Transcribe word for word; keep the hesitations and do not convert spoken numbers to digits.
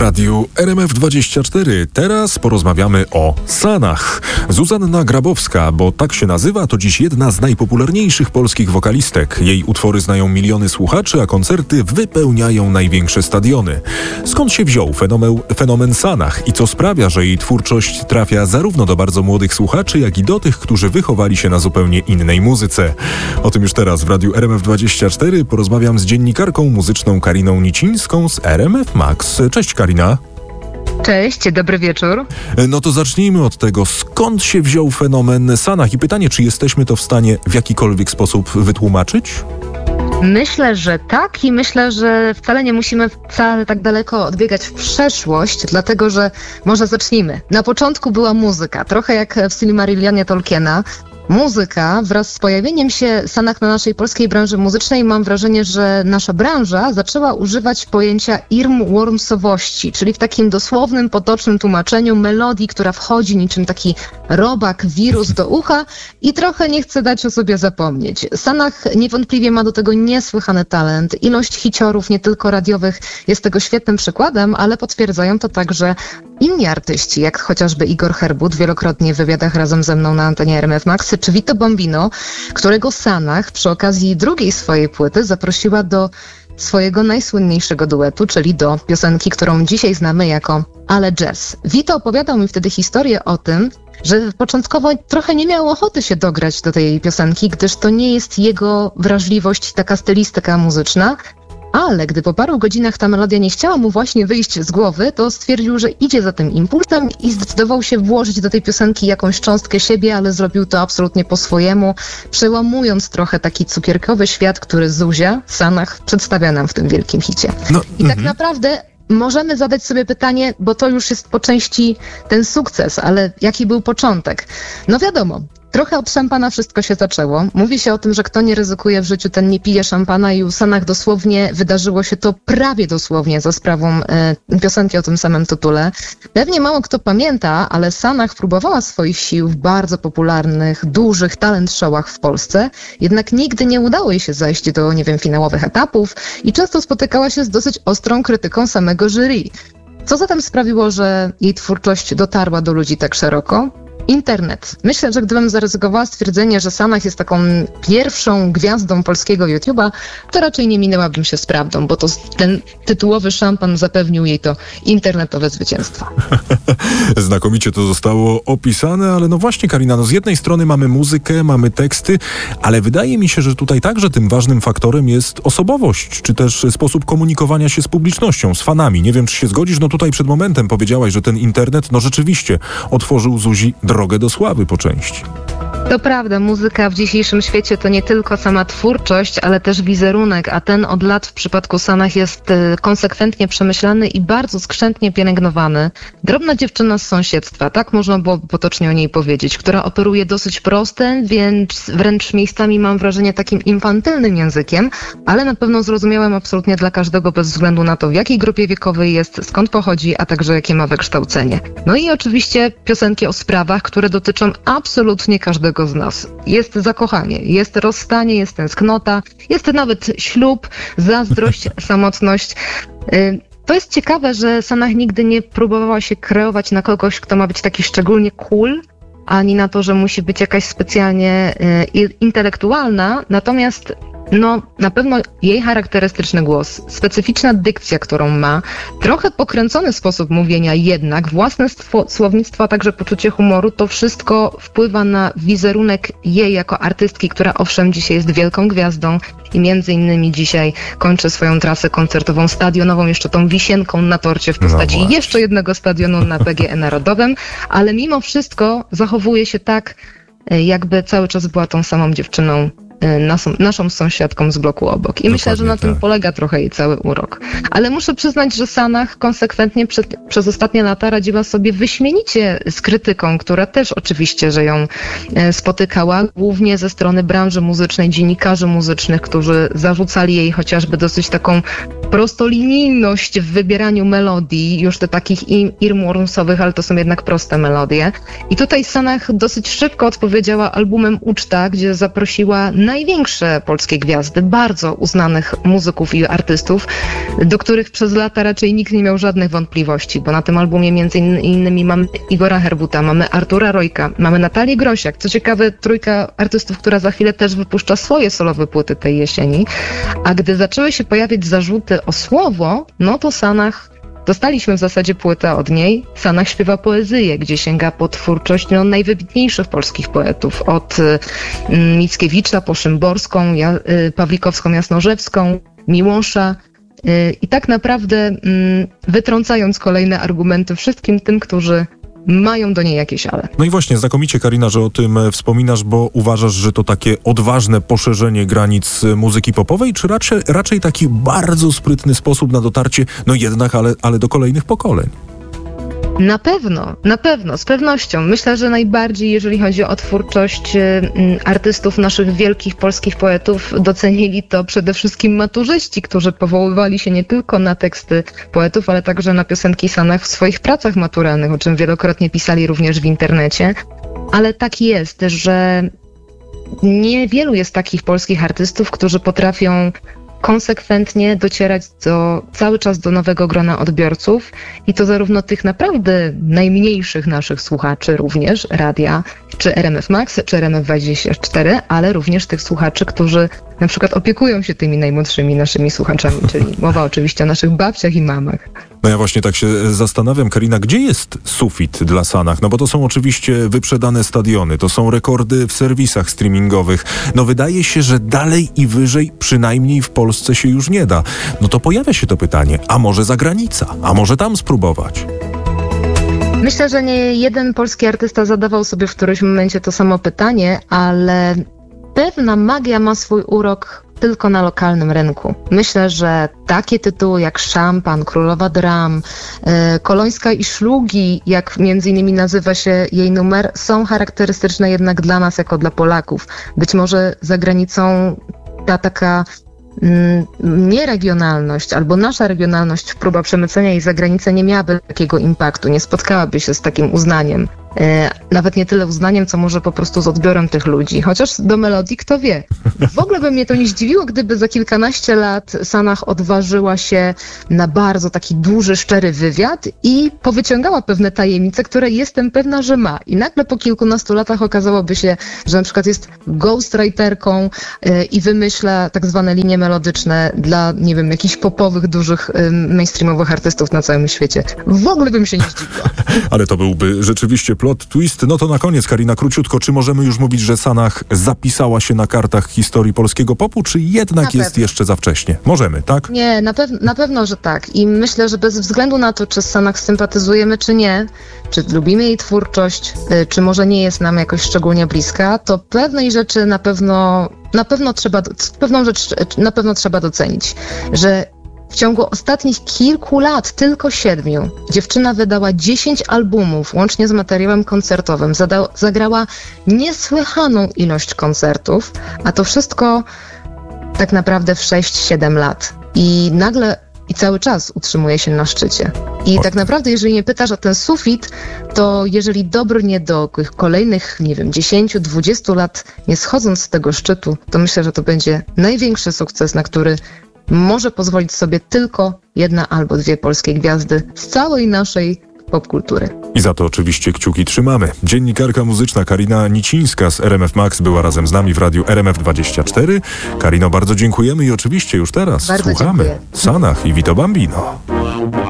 radiu R M F dwadzieścia cztery. Teraz porozmawiamy o Sanach. Zuzanna Grabowska, bo tak się nazywa, to dziś jedna z najpopularniejszych polskich wokalistek. Jej utwory znają miliony słuchaczy, a koncerty wypełniają największe stadiony. Skąd się wziął fenomen, fenomen Sanach i co sprawia, że jej twórczość trafia zarówno do bardzo młodych słuchaczy, jak i do tych, którzy wychowali się na zupełnie innej muzyce? O tym już teraz w radiu R M F dwadzieścia cztery porozmawiam z dziennikarką muzyczną Kariną Nicińską z R M F Max. Cześć Karina. Cześć, dobry wieczór. No to zacznijmy od tego, skąd się wziął fenomen Sanach i pytanie, czy jesteśmy to w stanie w jakikolwiek sposób wytłumaczyć? Myślę, że tak i myślę, że wcale nie musimy wcale tak daleko odbiegać w przeszłość, dlatego że może zacznijmy. Na początku była muzyka, trochę jak w Silmarilionie Tolkiena. Muzyka wraz z pojawieniem się Sanach na naszej polskiej branży muzycznej, mam wrażenie, że nasza branża zaczęła używać pojęcia earwormsowości, czyli w takim dosłownym, potocznym tłumaczeniu melodii, która wchodzi niczym taki robak, wirus do ucha i trochę nie chce dać o sobie zapomnieć. Sanach niewątpliwie ma do tego niesłychany talent. Ilość hiciorów, nie tylko radiowych, jest tego świetnym przykładem, ale potwierdzają to także inni artyści, jak chociażby Igor Herbut, wielokrotnie w wywiadach razem ze mną na antenie R M F Max, czy Vito Bombino, którego Sanach przy okazji drugiej swojej płyty zaprosiła do swojego najsłynniejszego duetu, czyli do piosenki, którą dzisiaj znamy jako Ale Jazz. Vito opowiadał mi wtedy historię o tym, że początkowo trochę nie miał ochoty się dograć do tej piosenki, gdyż to nie jest jego wrażliwość, taka stylistyka muzyczna, ale gdy po paru godzinach ta melodia nie chciała mu właśnie wyjść z głowy, to stwierdził, że idzie za tym impulsem i zdecydował się włożyć do tej piosenki jakąś cząstkę siebie, ale zrobił to absolutnie po swojemu, przełamując trochę taki cukierkowy świat, który Zuzia Sanach przedstawia nam w tym wielkim hicie. No, I tak mm-hmm. naprawdę możemy zadać sobie pytanie, bo to już jest po części ten sukces, ale jaki był początek? No wiadomo. Trochę od szampana wszystko się zaczęło. Mówi się o tym, że kto nie ryzykuje w życiu, ten nie pije szampana i u Sanach dosłownie wydarzyło się to prawie dosłownie za sprawą e, piosenki o tym samym tytule. Pewnie mało kto pamięta, ale Sanach próbowała swoich sił w bardzo popularnych, dużych talent showach w Polsce, jednak nigdy nie udało jej się zajść do, nie wiem, finałowych etapów i często spotykała się z dosyć ostrą krytyką samego jury. Co zatem sprawiło, że jej twórczość dotarła do ludzi tak szeroko? Internet. Myślę, że gdybym zaryzykowała stwierdzenie, że Sanach jest taką pierwszą gwiazdą polskiego YouTube'a, to raczej nie minęłabym się z prawdą, bo to ten tytułowy szampan zapewnił jej to internetowe zwycięstwo. Znakomicie to zostało opisane, ale no właśnie Karina, no z jednej strony mamy muzykę, mamy teksty, ale wydaje mi się, że tutaj także tym ważnym faktorem jest osobowość, czy też sposób komunikowania się z publicznością, z fanami. Nie wiem, czy się zgodzisz, no tutaj przed momentem powiedziałaś, że ten internet, no rzeczywiście otworzył Zuzi drogę do sławy po części. To prawda, muzyka w dzisiejszym świecie to nie tylko sama twórczość, ale też wizerunek, a ten od lat w przypadku Sanach jest konsekwentnie przemyślany i bardzo skrzętnie pielęgnowany. Drobna dziewczyna z sąsiedztwa, tak można było potocznie o niej powiedzieć, która operuje dosyć prostym, więc wręcz miejscami mam wrażenie takim infantylnym językiem, ale na pewno zrozumiałym absolutnie dla każdego bez względu na to, w jakiej grupie wiekowej jest, skąd pochodzi, a także jakie ma wykształcenie. No i oczywiście piosenki o sprawach, które dotyczą absolutnie każdego z nas. Jest zakochanie, jest rozstanie, jest tęsknota, jest nawet ślub, zazdrość, samotność. To jest ciekawe, że Sanach nigdy nie próbowała się kreować na kogoś, kto ma być taki szczególnie cool, ani na to, że musi być jakaś specjalnie intelektualna, natomiast no, na pewno jej charakterystyczny głos, specyficzna dykcja, którą ma, trochę pokręcony sposób mówienia jednak, własne stwo- słownictwo, a także poczucie humoru, to wszystko wpływa na wizerunek jej jako artystki, która owszem dzisiaj jest wielką gwiazdą i między innymi dzisiaj kończy swoją trasę koncertową stadionową, jeszcze tą wisienką na torcie w postaci no jeszcze jednego stadionu na P G E Narodowym, ale mimo wszystko zachowuje się tak, jakby cały czas była tą samą dziewczyną, Naszą, naszą sąsiadką z bloku obok. I Dokładnie myślę, że na tak. tym polega trochę jej cały urok. Ale muszę przyznać, że Sanach konsekwentnie przed, przez ostatnie lata radziła sobie wyśmienicie z krytyką, która też oczywiście, że ją spotykała, głównie ze strony branży muzycznej, dziennikarzy muzycznych, którzy zarzucali jej chociażby dosyć taką prostolinijność w wybieraniu melodii, już te takich earwormsowych, ale to są jednak proste melodie. I tutaj Sanach dosyć szybko odpowiedziała albumem Uczta, gdzie zaprosiła największe polskie gwiazdy, bardzo uznanych muzyków i artystów, do których przez lata raczej nikt nie miał żadnych wątpliwości, bo na tym albumie między innymi mamy Igora Herbuta, mamy Artura Rojka, mamy Natalię Grosiak. Co ciekawe, trójka artystów, która za chwilę też wypuszcza swoje solowe płyty tej jesieni. A gdy zaczęły się pojawiać zarzuty o słowo, no to Sanach dostaliśmy w zasadzie płytę od niej. Sanach śpiewa poezję, gdzie sięga po twórczość no, najwybitniejszych polskich poetów. Od y, Mickiewicza po Szymborską, ja, y, Pawlikowską, Jasnorzewską, Miłosza. Y, I tak naprawdę y, wytrącając kolejne argumenty wszystkim tym, którzy mają do niej jakieś ale. No i właśnie, znakomicie, Karina, że o tym wspominasz, bo uważasz, że to takie odważne poszerzenie granic muzyki popowej, czy raczej, raczej taki bardzo sprytny sposób na dotarcie, no jednak, ale, ale do kolejnych pokoleń? Na pewno, na pewno, z pewnością. Myślę, że najbardziej, jeżeli chodzi o twórczość y, artystów, naszych wielkich polskich poetów, docenili to przede wszystkim maturzyści, którzy powoływali się nie tylko na teksty poetów, ale także na piosenki Sanach w swoich pracach maturalnych, o czym wielokrotnie pisali również w internecie. Ale tak jest, że niewielu jest takich polskich artystów, którzy potrafią konsekwentnie docierać do, cały czas do nowego grona odbiorców i to zarówno tych naprawdę najmniejszych naszych słuchaczy również, radia, czy R M F Max, czy R M F dwadzieścia cztery, ale również tych słuchaczy, którzy na przykład opiekują się tymi najmłodszymi naszymi słuchaczami, czyli mowa oczywiście o naszych babciach i mamach. No ja właśnie tak się zastanawiam, Karina, gdzie jest sufit dla Sanach? No bo to są oczywiście wyprzedane stadiony, to są rekordy w serwisach streamingowych. No wydaje się, że dalej i wyżej, przynajmniej w Polsce się już nie da. No to pojawia się to pytanie, a może za granica? A może tam spróbować? Myślę, że nie jeden polski artysta zadawał sobie w którymś momencie to samo pytanie, ale pewna magia ma swój urok tylko na lokalnym rynku. Myślę, że takie tytuły jak Szampan, Królowa Dram, yy, Kolońska i Szlugi, jak między innymi nazywa się jej numer, są charakterystyczne jednak dla nas jako dla Polaków. Być może za granicą ta taka nieregionalność albo nasza regionalność, próba przemycenia jej za granicę nie miałaby takiego impaktu, nie spotkałaby się z takim uznaniem. E, nawet nie tyle uznaniem, co może po prostu z odbiorem tych ludzi. Chociaż do melodii, kto wie. W ogóle by mnie to nie zdziwiło, gdyby za kilkanaście lat Sanach odważyła się na bardzo taki duży, szczery wywiad i powyciągała pewne tajemnice, które jestem pewna, że ma. I nagle po kilkunastu latach okazałoby się, że na przykład jest ghostwriterką e, i wymyśla tak zwane linie melodyczne dla, nie wiem, jakichś popowych, dużych, e, mainstreamowych artystów na całym świecie. W ogóle bym się nie zdziwiła. Ale to byłby rzeczywiście plot twist. No to na koniec, Karina, króciutko, czy możemy już mówić, że Sanach zapisała się na kartach historii polskiego popu, czy jednak Na jest pewno. jeszcze za wcześnie? Możemy, tak? Nie, na, pew- na pewno, że tak. I myślę, że bez względu na to, czy z Sanach sympatyzujemy, czy nie, czy lubimy jej twórczość, y, czy może nie jest nam jakoś szczególnie bliska, to pewnej rzeczy na pewno, na pewno trzeba, pewną rzecz na pewno trzeba docenić, że w ciągu ostatnich kilku lat, tylko siedmiu, dziewczyna wydała dziesięć albumów, łącznie z materiałem koncertowym. Zada- zagrała niesłychaną ilość koncertów, a to wszystko tak naprawdę w sześć siedem lat. I nagle i cały czas utrzymuje się na szczycie. I tak naprawdę, jeżeli mnie pytasz o ten sufit, to jeżeli dobrnie do kolejnych, nie wiem, dziesięć dwadzieścia lat, nie schodząc z tego szczytu, to myślę, że to będzie największy sukces, na który może pozwolić sobie tylko jedna albo dwie polskie gwiazdy z całej naszej popkultury. I za to oczywiście kciuki trzymamy. Dziennikarka muzyczna Karina Nicińska z R M F Max była razem z nami w radiu R M F dwadzieścia cztery. Karino, bardzo dziękujemy i oczywiście już teraz Bardzo słuchamy dziękuję. Sanach i Vito Bambino.